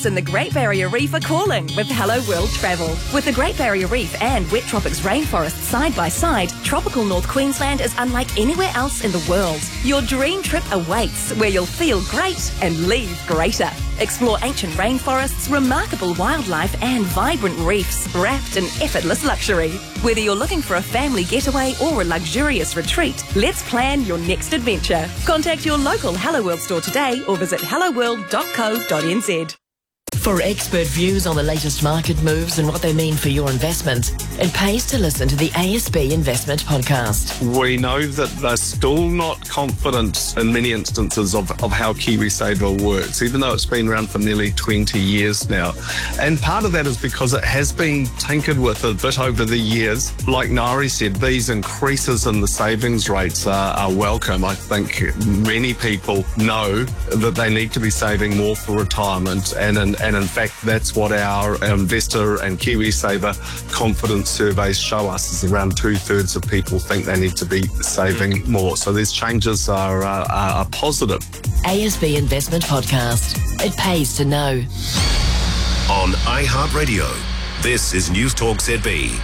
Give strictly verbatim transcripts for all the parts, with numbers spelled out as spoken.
reefs in the Great Barrier Reef are calling with Hello World Travel. With the Great Barrier Reef and Wet Tropics rainforest side by side, tropical North Queensland is unlike anywhere else in the world. Your dream trip awaits, where you'll feel great and leave greater. Explore ancient rainforests, remarkable wildlife and vibrant reefs wrapped in effortless luxury. Whether you're looking for a family getaway or a luxurious retreat, let's plan your next adventure. Contact your local Hello World store today or visit hello world dot co dot n z. For expert views on the latest market moves and what they mean for your investment, it pays to listen to the A S B Investment Podcast. We know that they're still not confident in many instances of, of how KiwiSaver works, even though it's been around for nearly twenty years now. And part of that is because it has been tinkered with a bit over the years. Like Nari said, these increases in the savings rates are, are welcome. I think many people know that they need to be saving more for retirement, and in, and in fact, that's what our investor and KiwiSaver confidence surveys show us, is around two-thirds of people think they need to be saving more. So these changes are, uh, are positive. A S B Investment Podcast. It pays to know. On iHeartRadio, this is News Talk Z B.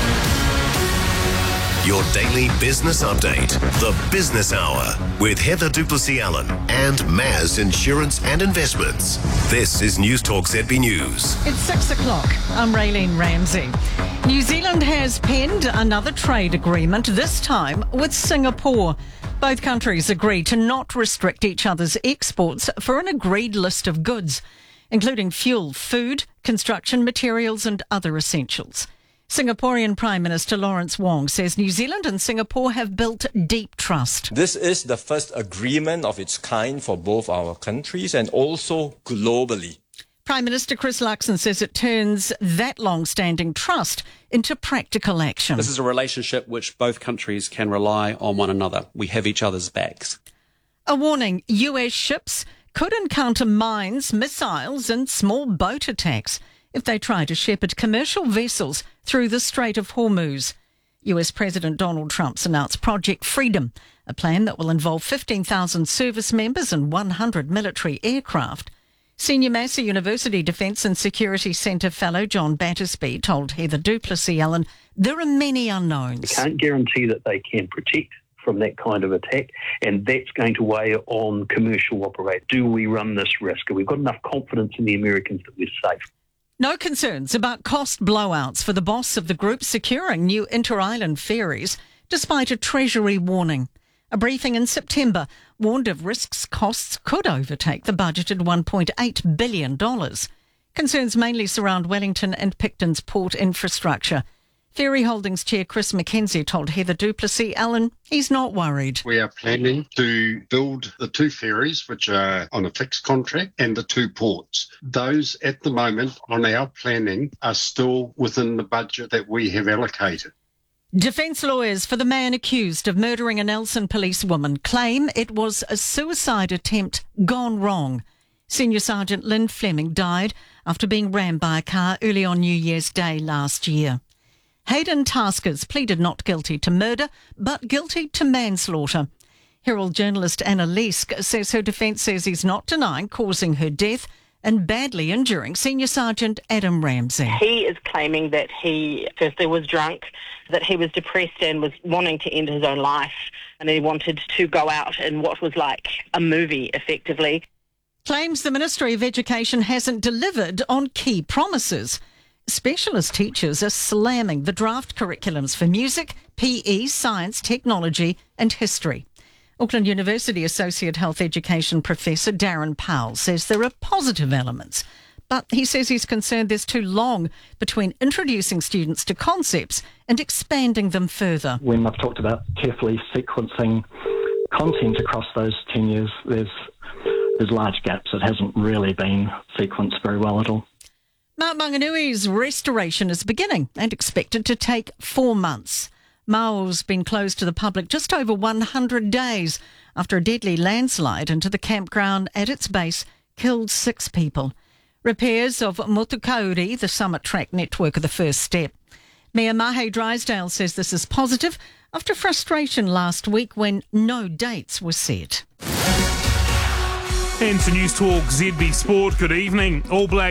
Your daily business update, the Business Hour, with Heather Duplessis-Allen and Maz Insurance and Investments. This is News Talk Z B News. It's six o'clock. I'm Raylene Ramsey. New Zealand has penned another trade agreement, this time with Singapore. Both countries agree to not restrict each other's exports for an agreed list of goods, including fuel, food, construction materials and other essentials. Singaporean Prime Minister Lawrence Wong says New Zealand and Singapore have built deep trust. This is the first agreement of its kind for both our countries and also globally. Prime Minister Chris Luxon says it turns that long-standing trust into practical action. This is a relationship which both countries can rely on one another. We have each other's backs. A warning: U S ships could encounter mines, missiles and small boat attacks if they try to shepherd commercial vessels through the Strait of Hormuz. U S President Donald Trump's announced Project Freedom, a plan that will involve fifteen thousand service members and one hundred military aircraft. Senior Massey University Defence and Security Centre fellow John Battersby told Heather Duplessis-Allen there are many unknowns. We can't guarantee that they can protect from that kind of attack, and that's going to weigh on commercial operators. Do we run this risk? We've got enough confidence in the Americans that we're safe. No concerns about cost blowouts for the boss of the group securing new inter-island ferries, despite a Treasury warning. A briefing in September warned of risks costs could overtake the budgeted one point eight billion dollars. Concerns mainly surround Wellington and Picton's port infrastructure. Ferry Holdings Chair Chris McKenzie told Heather Duplessis-Allen he's not worried. We are planning to build the two ferries, which are on a fixed contract, and the two ports. Those at the moment on our planning are still within the budget that we have allocated. Defence lawyers for the man accused of murdering a Nelson police woman claim it was a suicide attempt gone wrong. Senior Sergeant Lynn Fleming died after being rammed by a car early on New Year's Day last year. Hayden Taskers pleaded not guilty to murder, but guilty to manslaughter. Herald journalist Anna Leask says her defence says he's not denying causing her death and badly injuring Senior Sergeant Adam Ramsey. He is claiming that he firstly was drunk, that he was depressed and was wanting to end his own life, and he wanted to go out in what was like a movie, effectively. Claims the Ministry of Education hasn't delivered on key promises. Specialist teachers are slamming the draft curriculums for music, P E, science, technology and history. Auckland University Associate Health Education Professor Darren Powell says there are positive elements, but he says he's concerned there's too long between introducing students to concepts and expanding them further. When I've talked about carefully sequencing content across those ten years, there's, there's large gaps. It hasn't really been sequenced very well at all. Mount Manganui's restoration is beginning and expected to take four months. Mao's been closed to the public just over one hundred days after a deadly landslide into the campground at its base killed six people. Repairs of Motukauri, the summit track network, are the first step. Mayor Mahe Drysdale says this is positive after frustration last week when no dates were set. And for News Talk Z B Sport, good evening. All Black